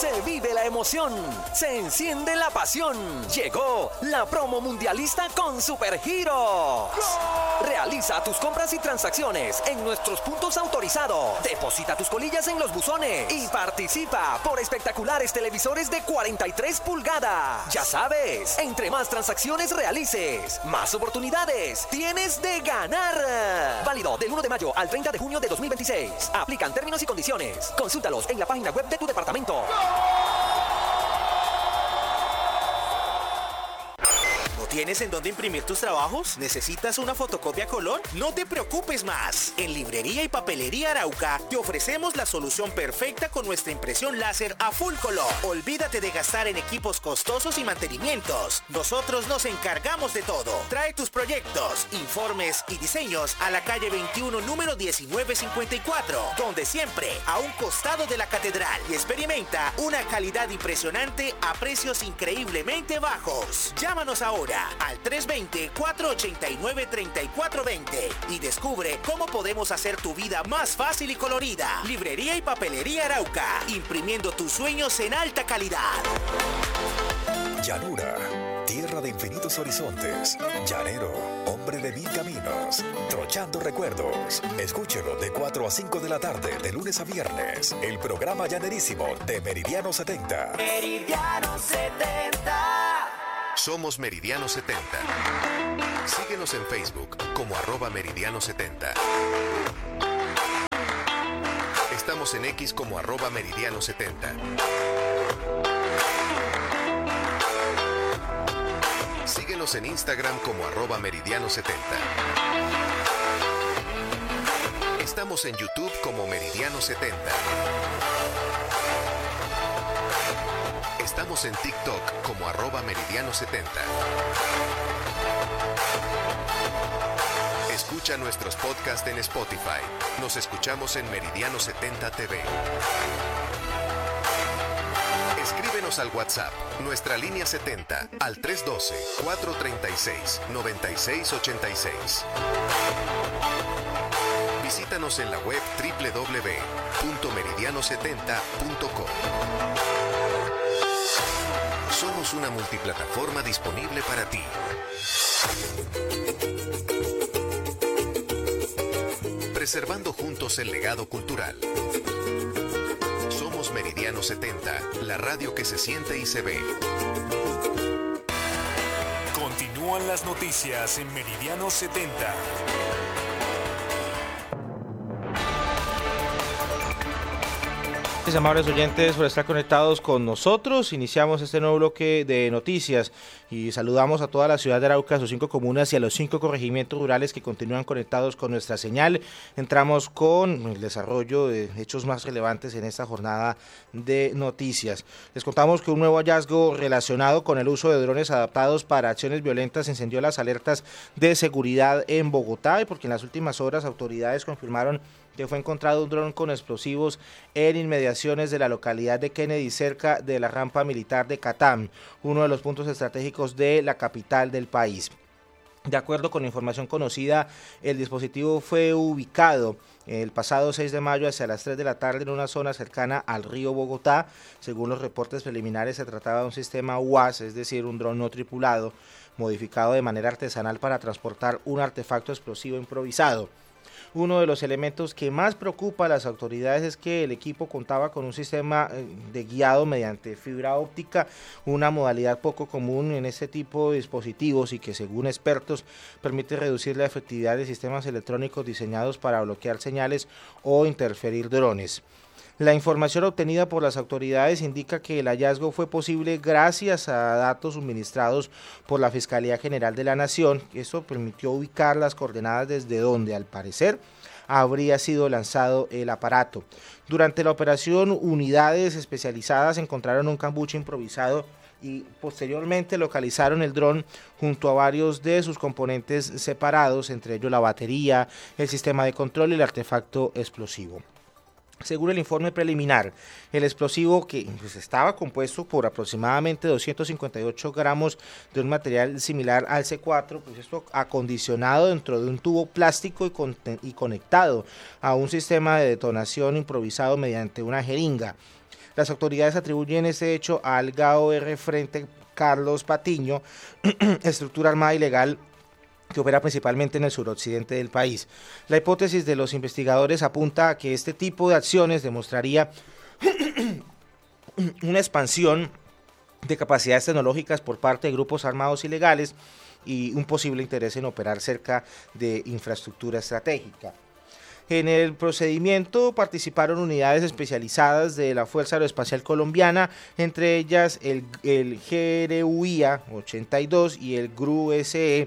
Se vive la emoción, se enciende la pasión. Llegó la promo mundialista con Supergiros. Realiza tus compras y transacciones en nuestros puntos autorizados. Deposita tus colillas en los buzones y participa por espectaculares televisores de 43 pulgadas. Ya sabes, entre más transacciones realices, más oportunidades tienes de ganar. Válido del 1 de mayo al 30 de junio de 2026. Aplican términos y condiciones. Consúltalos en la página web de tu departamento. ¿Tienes en dónde imprimir tus trabajos? ¿Necesitas una fotocopia a color? No te preocupes más. En Librería y Papelería Arauca te ofrecemos la solución perfecta con nuestra impresión láser a full color. Olvídate de gastar en equipos costosos y mantenimientos. Nosotros nos encargamos de todo. Trae tus proyectos, informes y diseños a la calle 21, número 1954, donde siempre a un costado de la catedral, y experimenta una calidad impresionante a precios increíblemente bajos. Llámanos ahora al 320-489-3420 y descubre cómo podemos hacer tu vida más fácil y colorida. Librería y Papelería Arauca, imprimiendo tus sueños en alta calidad. Llanura, tierra de infinitos horizontes. Llanero, hombre de mil caminos. Trochando recuerdos. Escúchelo de 4 a 5 de la tarde, de lunes a viernes. El programa llanerísimo de Meridiano 70. Meridiano 70. Somos Meridiano 70. Síguenos en Facebook como @Meridiano70. Estamos en X como @Meridiano70. Síguenos en Instagram como @Meridiano70. Estamos en YouTube como Meridiano70. Estamos en TikTok como @Meridiano70. Escucha nuestros podcasts en Spotify. Nos escuchamos en Meridiano 70 TV. Escríbenos al WhatsApp, nuestra línea 70, al 312-436-9686. Visítanos en la web www.meridiano70.com. Somos una multiplataforma disponible para ti. Preservando juntos el legado cultural. Somos Meridiano 70, la radio que se siente y se ve. Continúan las noticias en Meridiano 70. Gracias, amables oyentes, por estar conectados con nosotros. Iniciamos este nuevo bloque de noticias y saludamos a toda la ciudad de Arauca, a sus 5 comunas y a los 5 corregimientos rurales que continúan conectados con nuestra señal. Entramos con el desarrollo de hechos más relevantes en esta jornada de noticias. Les contamos que un nuevo hallazgo relacionado con el uso de drones adaptados para acciones violentas encendió las alertas de seguridad en Bogotá, y porque en las últimas horas autoridades confirmaron que fue encontrado un dron con explosivos en inmediaciones de la localidad de Kennedy, cerca de la rampa militar de Catam, uno de los puntos estratégicos de la capital del país. De acuerdo con la información conocida, el dispositivo fue ubicado el pasado 6 de mayo hacia las 3 de la tarde en una zona cercana al río Bogotá. Según los reportes preliminares, se trataba de un sistema UAS, es decir, un dron no tripulado, modificado de manera artesanal para transportar un artefacto explosivo improvisado. Uno de los elementos que más preocupa a las autoridades es que el equipo contaba con un sistema de guiado mediante fibra óptica, una modalidad poco común en este tipo de dispositivos y que, según expertos, permite reducir la efectividad de sistemas electrónicos diseñados para bloquear señales o interferir drones. La información obtenida por las autoridades indica que el hallazgo fue posible gracias a datos suministrados por la Fiscalía General de la Nación. Esto permitió ubicar las coordenadas desde donde, al parecer, habría sido lanzado el aparato. Durante la operación, unidades especializadas encontraron un cambuche improvisado y posteriormente localizaron el dron junto a varios de sus componentes separados, entre ellos la batería, el sistema de control y el artefacto explosivo. Según el informe preliminar, el explosivo, que estaba compuesto por aproximadamente 258 gramos de un material similar al C4, esto acondicionado dentro de un tubo plástico y conectado a un sistema de detonación improvisado mediante una jeringa. Las autoridades atribuyen este hecho al GAOR Frente Carlos Patiño, estructura armada ilegal que opera principalmente en el suroccidente del país. La hipótesis de los investigadores apunta a que este tipo de acciones demostraría una expansión de capacidades tecnológicas por parte de grupos armados ilegales y un posible interés en operar cerca de infraestructura estratégica. En el procedimiento participaron unidades especializadas de la Fuerza Aeroespacial Colombiana, entre ellas el GRUIA 82 y el GRU-SE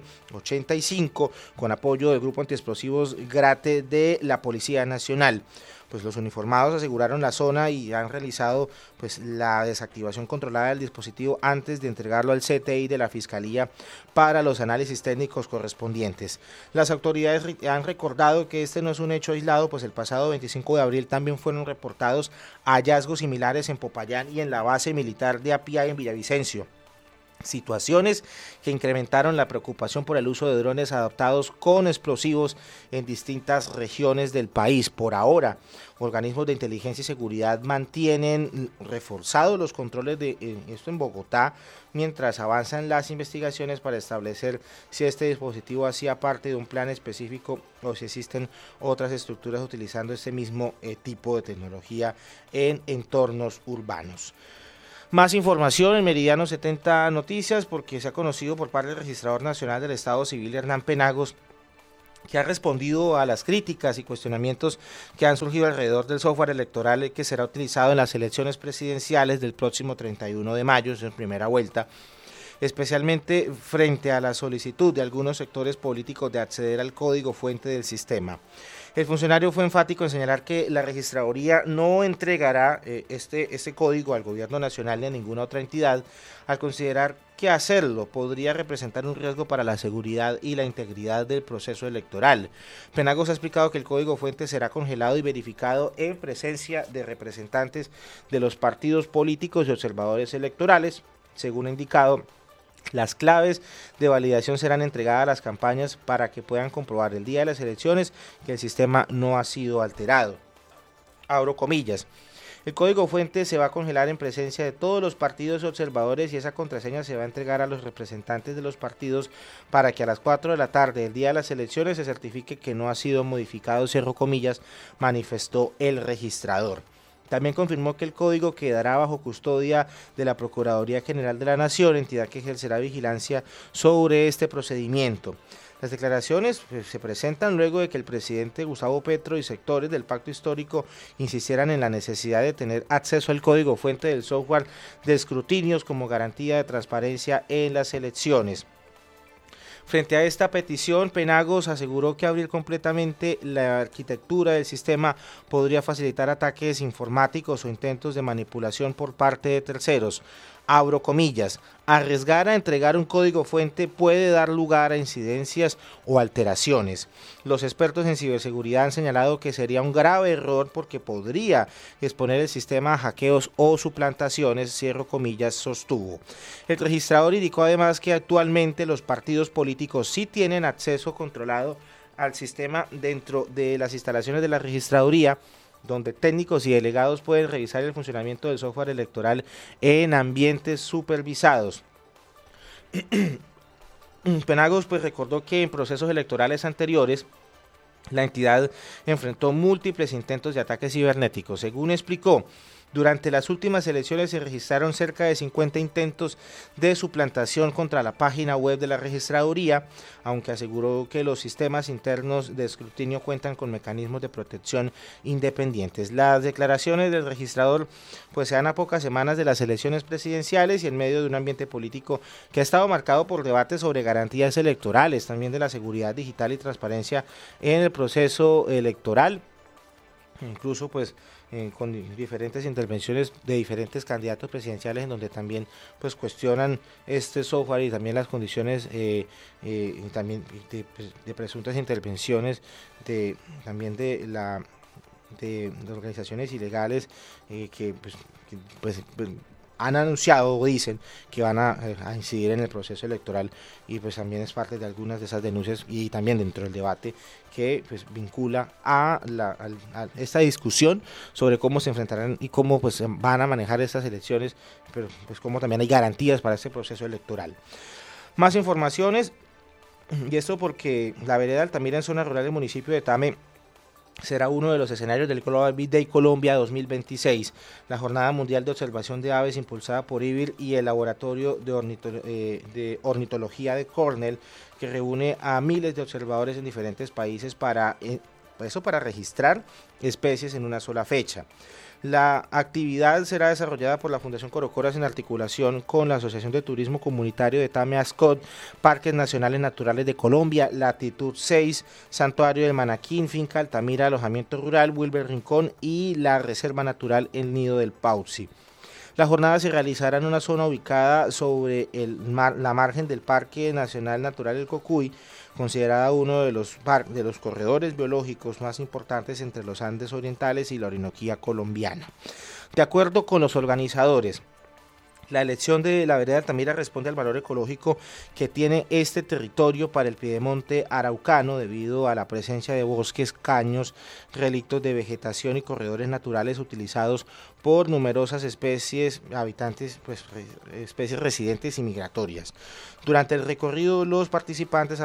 85, con apoyo del Grupo Antiexplosivos GRATE de la Policía Nacional. Pues los uniformados aseguraron la zona y han realizado pues la desactivación controlada del dispositivo antes de entregarlo al CTI de la Fiscalía para los análisis técnicos correspondientes. Las autoridades han recordado que este no es un hecho aislado, pues el pasado 25 de abril también fueron reportados hallazgos similares en Popayán y en la base militar de Apia en Villavicencio. Situaciones que incrementaron la preocupación por el uso de drones adaptados con explosivos en distintas regiones del país. Por ahora, organismos de inteligencia y seguridad mantienen reforzados los controles de esto en Bogotá, mientras avanzan las investigaciones para establecer si este dispositivo hacía parte de un plan específico o si existen otras estructuras utilizando este mismo tipo de tecnología en entornos urbanos. Más información en Meridiano 70 Noticias, porque se ha conocido por parte del Registrador Nacional del Estado Civil, Hernán Penagos, que ha respondido a las críticas y cuestionamientos que han surgido alrededor del software electoral que será utilizado en las elecciones presidenciales del próximo 31 de mayo, en primera vuelta, especialmente frente a la solicitud de algunos sectores políticos de acceder al código fuente del sistema. El funcionario fue enfático en señalar que la registraduría no entregará este código al gobierno nacional ni a ninguna otra entidad, al considerar que hacerlo podría representar un riesgo para la seguridad y la integridad del proceso electoral. Penagos ha explicado que el código fuente será congelado y verificado en presencia de representantes de los partidos políticos y observadores electorales. Según ha indicado, las claves de validación serán entregadas a las campañas para que puedan comprobar el día de las elecciones que el sistema no ha sido alterado. Abro comillas. El código fuente se va a congelar en presencia de todos los partidos observadores y esa contraseña se va a entregar a los representantes de los partidos para que a las 4 de la tarde del día de las elecciones se certifique que no ha sido modificado, cierro comillas, manifestó el registrador. También confirmó que el código quedará bajo custodia de la Procuraduría General de la Nación, entidad que ejercerá vigilancia sobre este procedimiento. Las declaraciones se presentan luego de que el presidente Gustavo Petro y sectores del pacto histórico insistieran en la necesidad de tener acceso al código fuente del software de escrutinios como garantía de transparencia en las elecciones. Frente a esta petición, Penagos aseguró que abrir completamente la arquitectura del sistema podría facilitar ataques informáticos o intentos de manipulación por parte de terceros. Abro comillas, arriesgar a entregar un código fuente puede dar lugar a incidencias o alteraciones. Los expertos en ciberseguridad han señalado que sería un grave error porque podría exponer el sistema a hackeos o suplantaciones, cierro comillas, sostuvo. El registrador indicó además que actualmente los partidos políticos sí tienen acceso controlado al sistema dentro de las instalaciones de la registraduría, donde técnicos y delegados pueden revisar el funcionamiento del software electoral en ambientes supervisados. Penagos pues recordó que en procesos electorales anteriores la entidad enfrentó múltiples intentos de ataques cibernéticos. Según explicó, durante las últimas elecciones se registraron cerca de 50 intentos de suplantación contra la página web de la registraduría, aunque aseguró que los sistemas internos de escrutinio cuentan con mecanismos de protección independientes. Las declaraciones del registrador pues se dan a pocas semanas de las elecciones presidenciales y en medio de un ambiente político que ha estado marcado por debates sobre garantías electorales, también de la seguridad digital y transparencia en el proceso electoral. Incluso pues con diferentes intervenciones de diferentes candidatos presidenciales en donde también pues cuestionan este software y también las condiciones también de presuntas intervenciones también de organizaciones ilegales que han anunciado o dicen que van a incidir en el proceso electoral, y pues también es parte de algunas de esas denuncias y también dentro del debate que pues vincula a esta discusión sobre cómo se enfrentarán y cómo pues van a manejar estas elecciones, pero pues cómo también hay garantías para este proceso electoral. Más informaciones, y esto porque la vereda Altamira en zona rural del municipio de Tame será uno de los escenarios del Global Bee Day Colombia 2026, la jornada mundial de observación de aves impulsada por IBIR y el laboratorio de ornitología de Cornell, que reúne a miles de observadores en diferentes países para registrar especies en una sola fecha. La actividad será desarrollada por la Fundación Corocoras en articulación con la Asociación de Turismo Comunitario de Tame Ascot, Parques Nacionales Naturales de Colombia, Latitud 6, Santuario del Manaquín, Finca Altamira, Alojamiento Rural, Wilber Rincón y la Reserva Natural El Nido del Pauxi. La jornada se realizará en una zona ubicada sobre la margen del Parque Nacional Natural El Cocuy, considerada uno de los corredores biológicos más importantes entre los Andes orientales y la Orinoquía colombiana. De acuerdo con los organizadores, la elección de la vereda Altamira responde al valor ecológico que tiene este territorio para el piedemonte araucano debido a la presencia de bosques, caños, relictos de vegetación y corredores naturales utilizados por numerosas especies habitantes, especies residentes y migratorias. Durante el recorrido, los participantes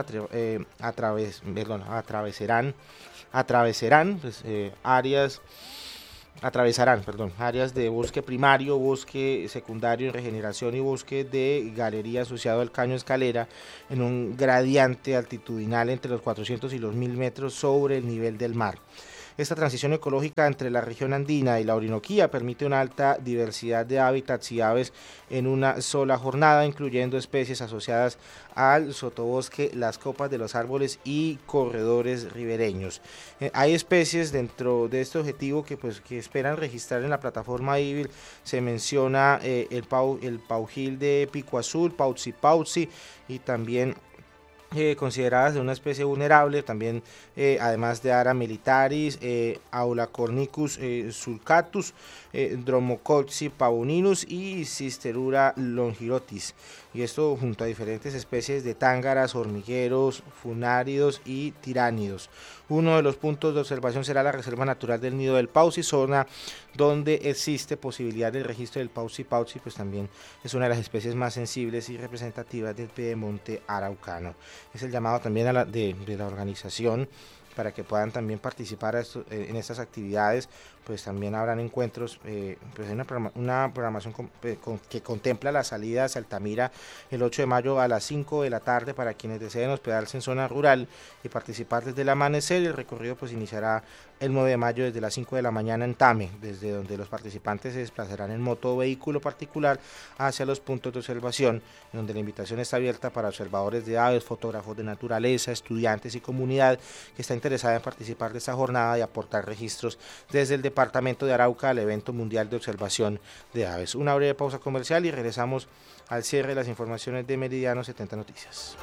atravesarán áreas de bosque primario, bosque secundario en regeneración y bosque de galería asociado al caño escalera en un gradiente altitudinal entre los 400 y los 1000 metros sobre el nivel del mar. Esta transición ecológica entre la región andina y la Orinoquía permite una alta diversidad de hábitats y aves en una sola jornada, incluyendo especies asociadas al sotobosque, las copas de los árboles y corredores ribereños. Hay especies dentro de este objetivo que esperan registrar en la plataforma IBIR. Se menciona el paujil de pico azul, pauxi, y también consideradas de una especie vulnerable, también además de Ara militaris, Aulacornicus sulcatus, Dromocopsi pavoninus y Cisterura longirotis, y esto junto a diferentes especies de tángaras, hormigueros, funáridos y tiránidos. Uno de los puntos de observación será la Reserva Natural del Nido del Pauxi, zona donde existe posibilidad del registro del pauxi, pues también es una de las especies más sensibles y representativas del piedemonte araucano. Es el llamado también de la organización para que puedan también participar en estas actividades. Pues también habrán encuentros, hay una programación que contempla la salida hacia Altamira el 8 de mayo a las 5 de la tarde para quienes deseen hospedarse en zona rural y participar desde el amanecer. El recorrido iniciará el 9 de mayo desde las 5 de la mañana en Tame, desde donde los participantes se desplazarán en moto o vehículo particular hacia los puntos de observación, donde la invitación está abierta para observadores de aves, fotógrafos de naturaleza, estudiantes y comunidad que está interesada en participar de esta jornada y aportar registros desde el departamento de Arauca al evento mundial de observación de aves. Una breve pausa comercial y regresamos al cierre de las informaciones de Meridiano 70 Noticias.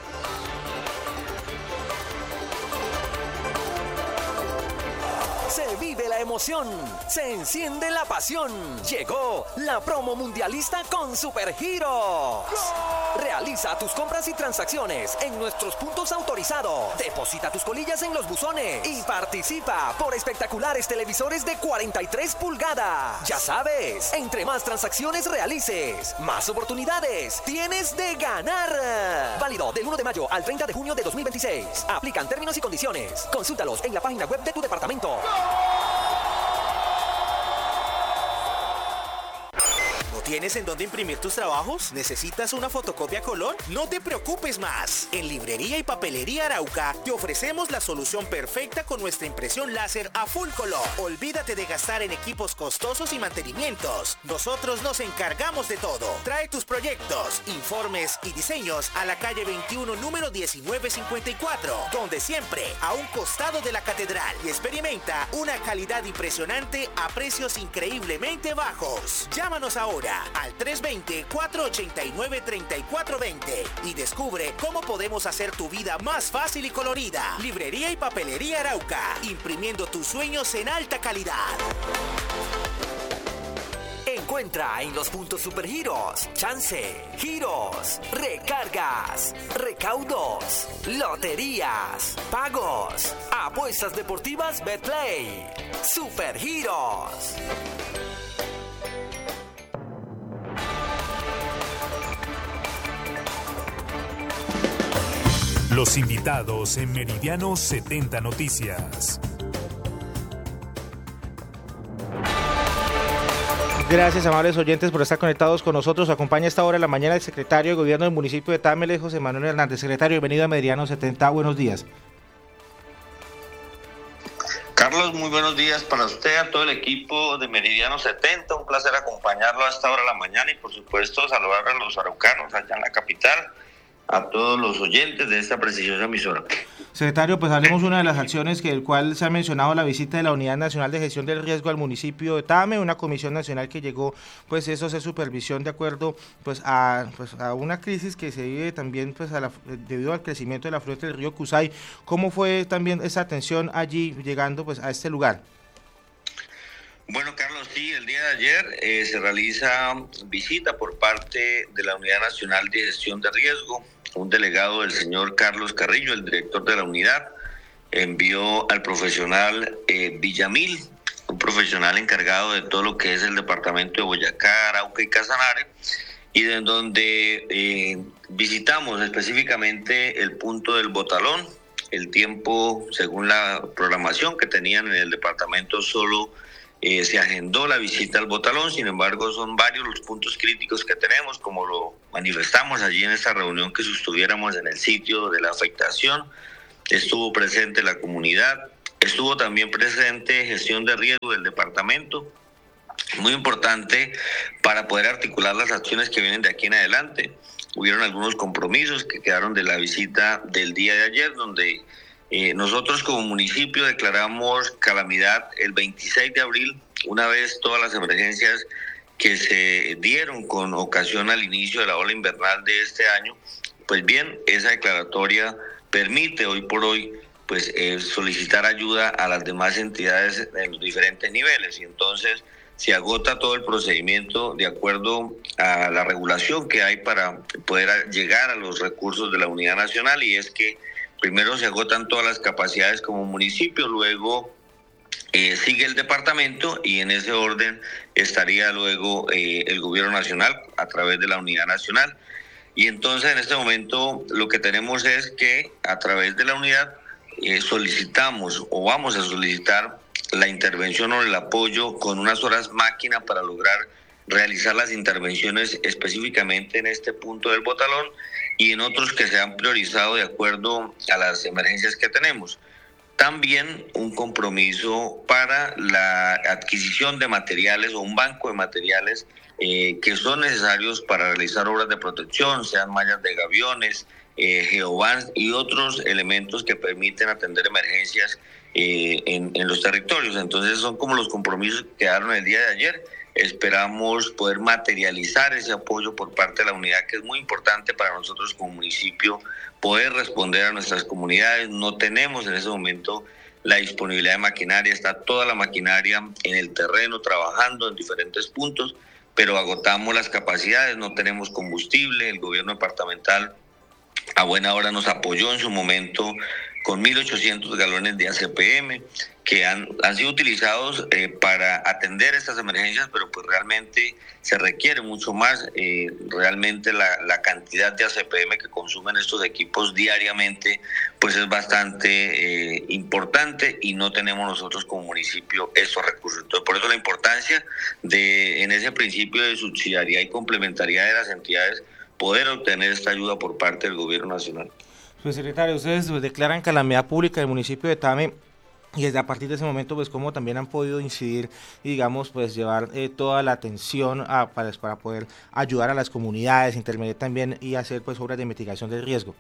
Se vive la emoción, se enciende la pasión. Llegó la promo mundialista con Supergiros. Realiza tus compras y transacciones en nuestros puntos autorizados. Deposita tus colillas en los buzones y participa por espectaculares televisores de 43 pulgadas. Ya sabes, entre más transacciones realices, más oportunidades tienes de ganar. Válido del 1 de mayo al 30 de junio de 2026. Aplican términos y condiciones. Consúltalos en la página web de tu departamento. ¿Tienes en dónde imprimir tus trabajos? ¿Necesitas una fotocopia a color? No te preocupes más. En Librería y Papelería Arauca te ofrecemos la solución perfecta con nuestra impresión láser a full color. Olvídate de gastar en equipos costosos y mantenimientos. Nosotros nos encargamos de todo. Trae tus proyectos, informes y diseños a la calle 21, número 1954, donde siempre a un costado de la catedral, y experimenta una calidad impresionante a precios increíblemente bajos. Llámanos ahora al 320-489-3420 y descubre cómo podemos hacer tu vida más fácil y colorida. Librería y Papelería Arauca, imprimiendo tus sueños en alta calidad. encuentra en los puntos Supergiros, Chance, Giros, Recargas, Recaudos, Loterías, Pagos, Apuestas Deportivas Betplay. Supergiros. Los invitados en Meridiano 70 Noticias. Gracias, amables oyentes, por estar conectados con nosotros. Acompaña a esta hora de la mañana el secretario de Gobierno del municipio de Támeles, José Manuel Hernández. Secretario, bienvenido a Meridiano 70. Buenos días. Carlos, muy buenos días para usted, a todo el equipo de Meridiano 70. Un placer acompañarlo a esta hora de la mañana y, por supuesto, saludar a los araucanos allá en la capital, a todos los oyentes de esta prestigiosa emisora. Secretario, pues hablemos una de las acciones el cual se ha mencionado, la visita de la Unidad Nacional de Gestión del Riesgo al municipio de Tame, una comisión nacional que llegó, pues eso es supervisión de acuerdo pues a una crisis que se vive también pues debido al crecimiento de la afluente del río Cusay. ¿Cómo fue también esa atención allí llegando pues a este lugar? Bueno, Carlos, sí, el día de ayer se realiza visita por parte de la Unidad Nacional de Gestión de Riesgo. Un delegado del señor Carlos Carrillo, el director de la unidad, envió al profesional Villamil, un profesional encargado de todo lo que es el departamento de Boyacá, Arauca y Casanare, y de donde visitamos específicamente el punto del Botalón. El tiempo, según la programación que tenían en el departamento, solo se agendó la visita al Botalón. Sin embargo, son varios los puntos críticos que tenemos, como lo manifestamos allí en esta reunión que sostuviéramos en el sitio de la afectación. Estuvo presente la comunidad, estuvo también presente gestión de riesgo del departamento, muy importante para poder articular las acciones que vienen de aquí en adelante. Hubieron algunos compromisos que quedaron de la visita del día de ayer, donde nosotros como municipio declaramos calamidad el 26 de abril, una vez todas las emergencias que se dieron con ocasión al inicio de la ola invernal de este año. Pues bien, esa declaratoria permite hoy por hoy pues solicitar ayuda a las demás entidades en los diferentes niveles, y entonces se agota todo el procedimiento de acuerdo a la regulación que hay para poder llegar a los recursos de la Unidad Nacional, y es que primero se agotan todas las capacidades como municipio, luego sigue el departamento y en ese orden estaría luego el gobierno nacional a través de la Unidad Nacional. Y entonces en este momento lo que tenemos es que a través de la unidad solicitamos o vamos a solicitar la intervención o el apoyo con unas horas máquina para lograr realizar las intervenciones específicamente en este punto del Botalón y en otros que se han priorizado de acuerdo a las emergencias que tenemos. También un compromiso para la adquisición de materiales o un banco de materiales que son necesarios para realizar obras de protección, sean mallas de gaviones, geovans y otros elementos que permiten atender emergencias en los territorios. Entonces son como los compromisos que quedaron el día de ayer. Esperamos poder materializar ese apoyo por parte de la unidad, que es muy importante para nosotros como municipio poder responder a nuestras comunidades. No tenemos en ese momento la disponibilidad de maquinaria, está toda la maquinaria en el terreno trabajando en diferentes puntos, pero agotamos las capacidades, no tenemos combustible. El gobierno departamental a buena hora nos apoyó en su momento con 1.800 galones de ACPM que han sido utilizados para atender estas emergencias, pero pues realmente se requiere mucho más. Realmente la cantidad de ACPM que consumen estos equipos diariamente pues es bastante importante y no tenemos nosotros como municipio esos recursos. Entonces, por eso la importancia de, en ese principio de subsidiariedad y complementariedad de las entidades, poder obtener esta ayuda por parte del gobierno nacional. Pues, secretario, ustedes declaran calamidad pública del municipio de Tame, y desde a partir de ese momento, pues cómo también han podido incidir y digamos, pues llevar toda la atención para poder ayudar a las comunidades, intervenir también y hacer pues obras de mitigación del riesgo.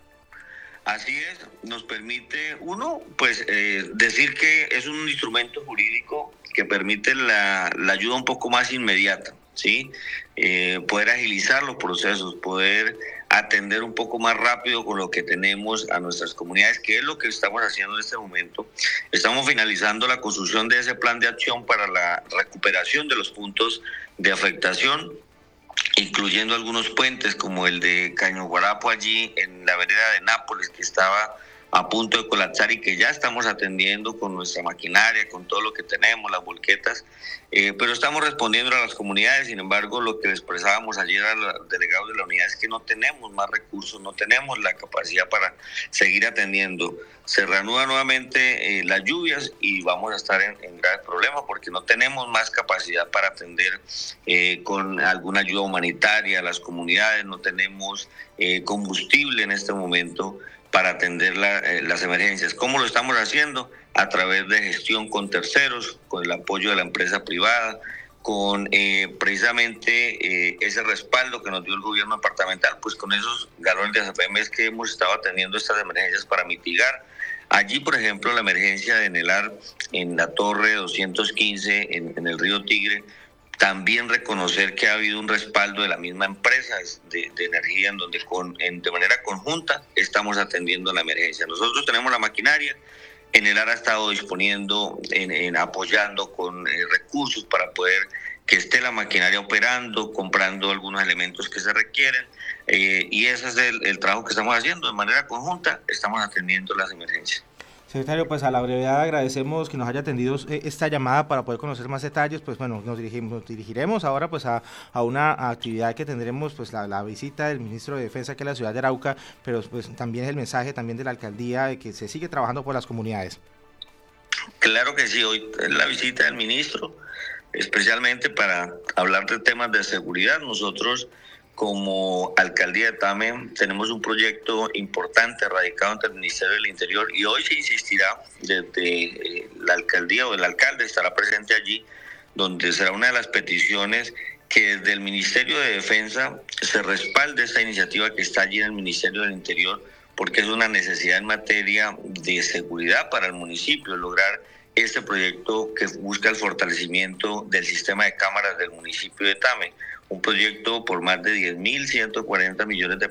Así es, nos permite uno, pues decir que es un instrumento jurídico que permite la ayuda un poco más inmediata. ¿sí? Poder agilizar los procesos, poder atender un poco más rápido con lo que tenemos a nuestras comunidades, que es lo que estamos haciendo en este momento. Estamos finalizando la construcción de ese plan de acción para la recuperación de los puntos de afectación, incluyendo algunos puentes como el de Caño Guarapo allí en la vereda de Nápoles, que estaba a punto de colapsar y que ya estamos atendiendo con nuestra maquinaria, con todo lo que tenemos, las volquetas, pero estamos respondiendo a las comunidades. Sin embargo, lo que le expresábamos ayer a los delegados de la unidad es que no tenemos más recursos, no tenemos la capacidad para seguir atendiendo. Se reanudan nuevamente las lluvias y vamos a estar en graves problemas porque no tenemos más capacidad para atender con alguna ayuda humanitaria a las comunidades, no tenemos combustible en este momento para atender las emergencias. ¿Cómo lo estamos haciendo? A través de gestión con terceros, con el apoyo de la empresa privada, con precisamente ese respaldo que nos dio el gobierno departamental, pues con esos galones de ACPM es que hemos estado atendiendo estas emergencias para mitigar. Allí, por ejemplo, la emergencia de Nelar en la torre 215 en el río Tigre, también reconocer que ha habido un respaldo de la misma empresa de energía en donde de manera conjunta estamos atendiendo la emergencia. Nosotros tenemos la maquinaria, Enelar ha estado disponiendo, apoyando con recursos para poder que esté la maquinaria operando, comprando algunos elementos que se requieren, y ese es el trabajo que estamos haciendo. De manera conjunta estamos atendiendo las emergencias. Secretario, pues a la brevedad agradecemos que nos haya atendido esta llamada para poder conocer más detalles. Pues bueno, nos dirigiremos ahora pues a una actividad que tendremos, pues la visita del ministro de Defensa aquí a la ciudad de Arauca, pero pues también el mensaje también de la alcaldía de que se sigue trabajando por las comunidades. Claro que sí, hoy es la visita del ministro, especialmente para hablar de temas de seguridad. Nosotros como Alcaldía de Tame tenemos un proyecto importante radicado ante el Ministerio del Interior y hoy se insistirá desde la alcaldía o el alcalde estará presente allí, donde será una de las peticiones que desde el Ministerio de Defensa se respalde esta iniciativa que está allí en el Ministerio del Interior, porque es una necesidad en materia de seguridad para el municipio, lograr este proyecto que busca el fortalecimiento del sistema de cámaras del municipio de Tame, un proyecto por más de 10.140 millones de